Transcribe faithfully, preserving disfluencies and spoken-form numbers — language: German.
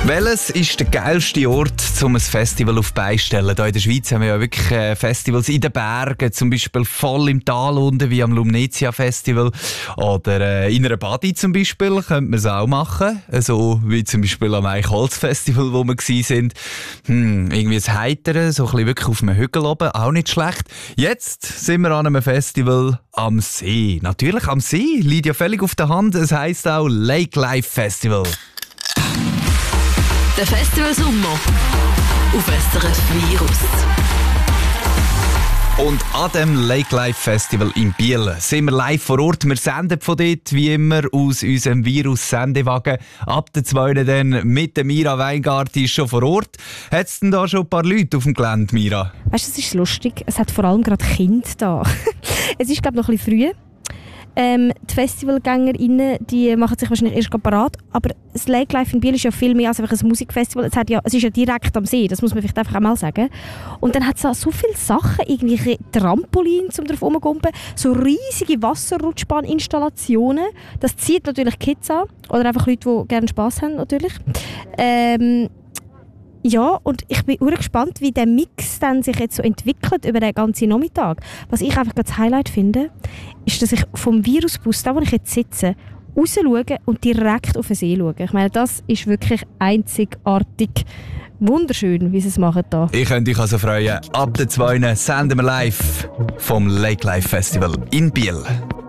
Welches ist der geilste Ort, um ein Festival auf die Beine zu stellen? Hier in der Schweiz haben wir ja wirklich äh, Festivals in den Bergen, zum Beispiel voll im Tal unten, wie am Lumnezia Festival. Oder äh, in einer Badi zum Beispiel könnte man es auch machen. So wie zum Beispiel am Eichholz Festival, wo wir waren. Hm, irgendwie ein Heiteren, so ein bisschen wirklich auf einem Hügel oben, auch nicht schlecht. Jetzt sind wir an einem Festival am See. Natürlich am See, liegt ja völlig auf der Hand. Es heisst auch Lake Life Festival. Der Festival Sommer auf S R F Virus. Und an dem Lake Life Festival in Biel sind wir live vor Ort. Wir senden von dort, wie immer, aus unserem Virus-Sendewagen. Ab der zweiten dann mit der Mira Weingart, die ist schon vor Ort. Hat es denn da schon ein paar Leute auf dem Gelände, Mira? Weißt du, es ist lustig. Es hat vor allem gerade Kinder da. Es ist, glaube ich, noch ein bisschen früh. Ähm, die FestivalgängerInnen, die machen sich wahrscheinlich erst parat. Aber das Lake Life in Biel ist ja viel mehr als einfach ein Musikfestival. Es, hat ja, es ist ja direkt am See, das muss man vielleicht einfach einmal sagen. Und dann hat es so viele Sachen, irgendwelche Trampolin, um drauf rumzugumpen, so riesige Wasserrutschbahninstallationen. Das zieht natürlich Kids an. Oder einfach Leute, die gerne Spass haben, natürlich. Ähm, Ja, und ich bin sehr gespannt, wie der Mix dann sich jetzt so entwickelt über den ganzen Nachmittag. Was ich einfach das Highlight finde, ist, dass ich vom Virusbus, da wo ich jetzt sitze, raus schaue und direkt auf den See schaue. Ich meine, das ist wirklich einzigartig. Wunderschön, wie sie es machen da. Ich könnte euch also freuen. Ab der zweiten senden wir live vom Lake Life Festival in Biel.